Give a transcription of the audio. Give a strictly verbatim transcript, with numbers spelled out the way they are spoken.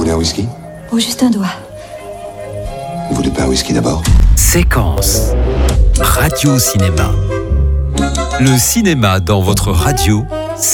voulez un whisky ? Oh, juste un doigt. Vous voulez pas un whisky d'abord ? Séquence Radio Cinéma. Le cinéma dans votre radio